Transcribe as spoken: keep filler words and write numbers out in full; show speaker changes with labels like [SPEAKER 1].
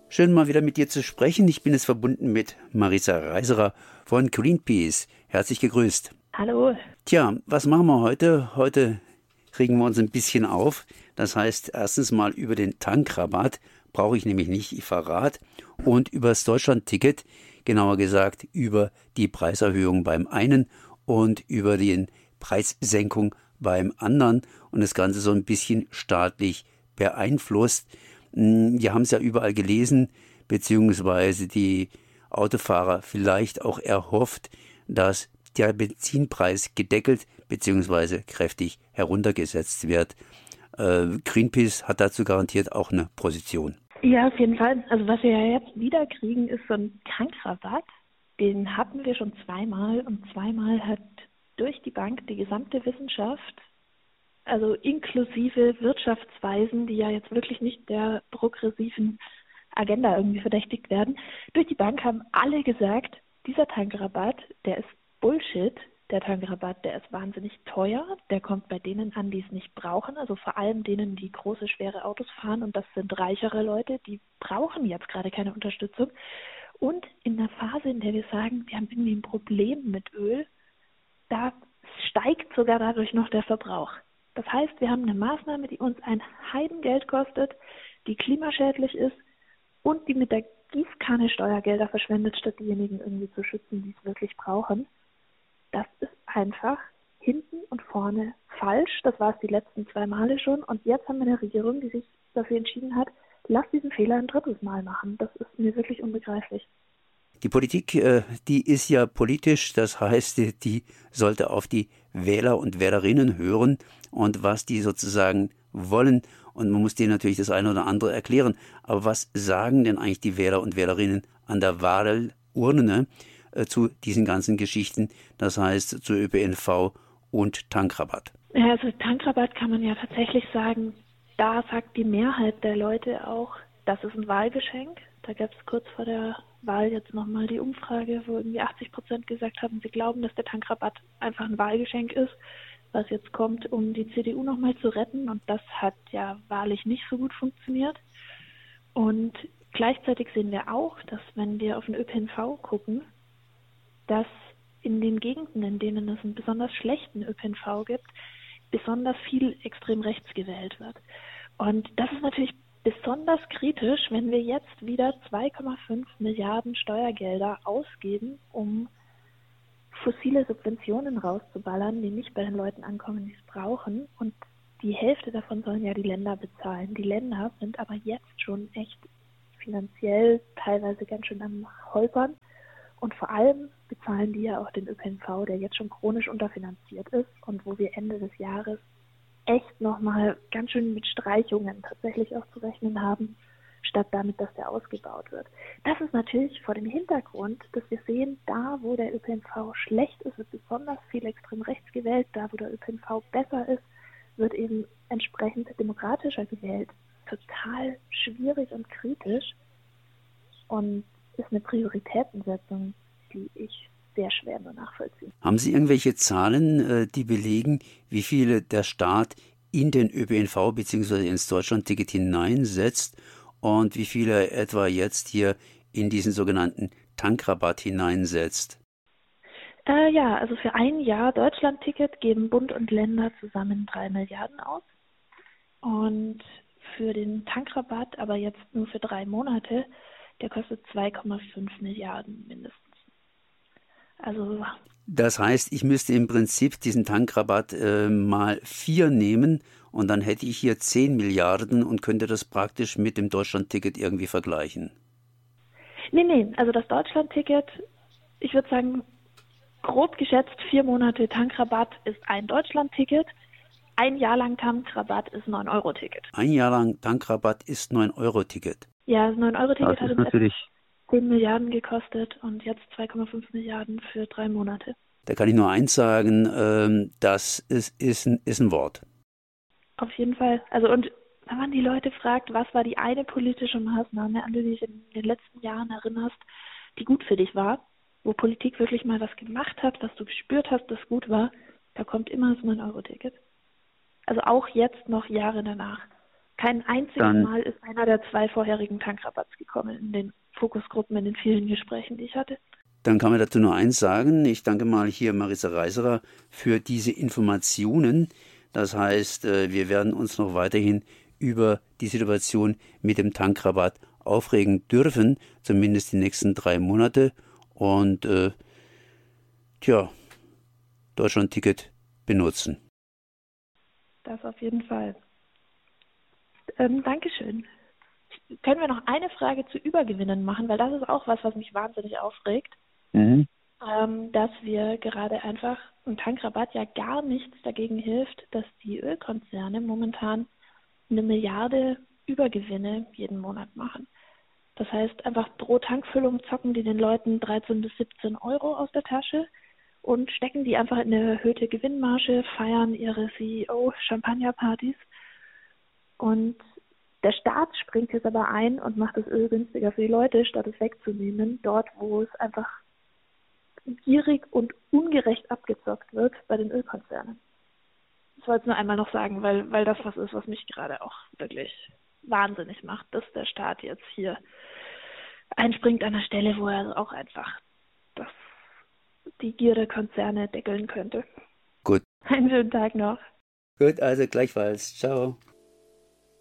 [SPEAKER 1] Schön mal wieder mit dir zu sprechen. Ich bin jetzt verbunden mit Marisa Reiserer von Greenpeace. Herzlich gegrüßt.
[SPEAKER 2] Hallo.
[SPEAKER 1] Tja, was machen wir heute? Heute regen wir uns ein bisschen auf. Das heißt, erstens mal über den Tankrabatt brauche ich nämlich nicht, ich verrate. Und über das Deutschland-Ticket, genauer gesagt über die Preiserhöhung beim einen und über die Preissenkung beim anderen. Und das Ganze so ein bisschen staatlich beeinflusst. Wir haben es ja überall gelesen, beziehungsweise die Autofahrer vielleicht auch erhofft, dass der Benzinpreis gedeckelt beziehungsweise kräftig heruntergesetzt wird. Äh, Greenpeace hat dazu garantiert auch eine Position.
[SPEAKER 2] Ja, auf jeden Fall. Also was wir ja jetzt wieder kriegen, ist so ein Tankrabatt. Den hatten wir schon zweimal und zweimal hat durch die Bank die gesamte Wissenschaft, also inklusive Wirtschaftsweisen, die ja jetzt wirklich nicht der progressiven Agenda irgendwie verdächtigt werden. Durch die Bank haben alle gesagt, dieser Tankrabatt, der ist Bullshit. Der Tankrabatt, der ist wahnsinnig teuer. Der kommt bei denen an, die es nicht brauchen. Also vor allem denen, die große, schwere Autos fahren. Und das sind reichere Leute, die brauchen jetzt gerade keine Unterstützung. Und in der Phase, in der wir sagen, wir haben irgendwie ein Problem mit Öl, da steigt sogar dadurch noch der Verbrauch. Das heißt, wir haben eine Maßnahme, die uns ein Heidengeld kostet, die klimaschädlich ist und die mit der Gießkanne Steuergelder verschwendet, statt diejenigen irgendwie zu schützen, die es wirklich brauchen. Das ist einfach hinten und vorne falsch. Das war es die letzten zwei Male schon. Und jetzt haben wir eine Regierung, die sich dafür entschieden hat, lass diesen Fehler ein drittes Mal machen. Das ist mir wirklich unbegreiflich.
[SPEAKER 1] Die Politik, die ist ja politisch, das heißt, die sollte auf die Wähler und Wählerinnen hören und was die sozusagen wollen. Und man muss denen natürlich das eine oder andere erklären. Aber was sagen denn eigentlich die Wähler und Wählerinnen an der Wahlurne äh, zu diesen ganzen Geschichten, das heißt zu Ö P N V und Tankrabatt?
[SPEAKER 2] Ja, also Tankrabatt kann man ja tatsächlich sagen, da sagt die Mehrheit der Leute auch, das ist ein Wahlgeschenk. Da gab es kurz vor der Wahl jetzt nochmal die Umfrage, wo irgendwie achtzig Prozent gesagt haben, sie glauben, dass der Tankrabatt einfach ein Wahlgeschenk ist, was jetzt kommt, um die C D U nochmal zu retten. Und das hat ja wahrlich nicht so gut funktioniert. Und gleichzeitig sehen wir auch, dass wenn wir auf den Ö P N V gucken, dass in den Gegenden, in denen es einen besonders schlechten Ö P N V gibt, besonders viel extrem rechts gewählt wird. Und das ist natürlich besonders kritisch, wenn wir jetzt wieder zwei Komma fünf Milliarden Steuergelder ausgeben, um fossile Subventionen rauszuballern, die nicht bei den Leuten ankommen, die es brauchen. Und die Hälfte davon sollen ja die Länder bezahlen. Die Länder sind aber jetzt schon echt finanziell teilweise ganz schön am Holpern. Und vor allem bezahlen die ja auch den Ö P N V, der jetzt schon chronisch unterfinanziert ist und wo wir Ende des Jahres echt nochmal ganz schön mit Streichungen tatsächlich auch zu rechnen haben, statt damit, dass der ausgebaut wird. Das ist natürlich vor dem Hintergrund, dass wir sehen, da wo der Ö P N V schlecht ist, wird besonders viel extrem rechts gewählt, da wo der Ö P N V besser ist, wird eben entsprechend demokratischer gewählt. Total schwierig und kritisch und ist eine Prioritätensetzung, die ich sehr schwer nur nachvollziehen.
[SPEAKER 1] Haben Sie irgendwelche Zahlen, die belegen, wie viele der Staat in den Ö P N V bzw. ins Deutschland-Ticket hineinsetzt und wie viele etwa jetzt hier in diesen sogenannten Tankrabatt hineinsetzt?
[SPEAKER 2] Äh, ja, also für ein Jahr Deutschland-Ticket geben Bund und Länder zusammen drei Milliarden aus. Und für den Tankrabatt, aber jetzt nur für drei Monate, der kostet zwei Komma fünf Milliarden mindestens. Also
[SPEAKER 1] das heißt, ich müsste im Prinzip diesen Tankrabatt äh, mal vier nehmen und dann hätte ich hier zehn Milliarden und könnte das praktisch mit dem Deutschland-Ticket irgendwie vergleichen.
[SPEAKER 2] Nee, nee, also das Deutschland-Ticket, ich würde sagen, grob geschätzt vier Monate Tankrabatt ist ein Deutschland-Ticket. Ein Jahr lang Tankrabatt ist neun Euro Ticket.
[SPEAKER 1] Ein Jahr lang Tankrabatt ist neun Euro Ticket.
[SPEAKER 2] Ja, das neun Euro Ticket hat uns
[SPEAKER 1] natürlich
[SPEAKER 2] zehn Milliarden gekostet und jetzt zwei Komma fünf Milliarden für drei Monate.
[SPEAKER 1] Da kann ich nur eins sagen, ähm, das ist, ist, ein, ist ein Wort.
[SPEAKER 2] Auf jeden Fall. Also und wenn man die Leute fragt, was war die eine politische Maßnahme, an die du dich in den letzten Jahren erinnerst, die gut für dich war, wo Politik wirklich mal was gemacht hat, was du gespürt hast, das gut war, da kommt immer das neun Euro Ticket. Also auch jetzt noch Jahre danach. Kein einziges
[SPEAKER 1] Dann,
[SPEAKER 2] Mal ist einer der zwei vorherigen Tankrabatts gekommen in den Fokusgruppen, in den vielen Gesprächen, die ich hatte.
[SPEAKER 1] dann kann man dazu nur eins sagen. Ich danke mal hier Marisa Reiserer für diese Informationen. Das heißt, wir werden uns noch weiterhin über die Situation mit dem Tankrabatt aufregen dürfen, zumindest die nächsten drei Monate. Und äh, tja, Deutschland-Ticket benutzen.
[SPEAKER 2] Das auf jeden Fall. Ähm, Dankeschön. Können wir noch eine Frage zu Übergewinnen machen, weil das ist auch was, was mich wahnsinnig aufregt. Mhm. Ähm, dass wir gerade einfach, ein Tankrabatt ja gar nichts dagegen hilft, dass die Ölkonzerne momentan eine Milliarde Übergewinne jeden Monat machen. Das heißt, einfach pro Tankfüllung zocken die den Leuten dreizehn bis siebzehn Euro aus der Tasche und stecken die einfach in eine erhöhte Gewinnmarge, feiern ihre C E O-Champagnerpartys. Und der Staat springt jetzt aber ein und macht das Öl günstiger für die Leute, statt es wegzunehmen, dort, wo es einfach gierig und ungerecht abgezockt wird bei den Ölkonzernen. Das wollte ich nur einmal noch sagen, weil, weil das was ist, was mich gerade auch wirklich wahnsinnig macht, dass der Staat jetzt hier einspringt an der Stelle, wo er auch einfach das, die Gier der Konzerne deckeln könnte.
[SPEAKER 1] Gut.
[SPEAKER 2] Einen schönen Tag noch.
[SPEAKER 1] Gut, also gleichfalls. Ciao.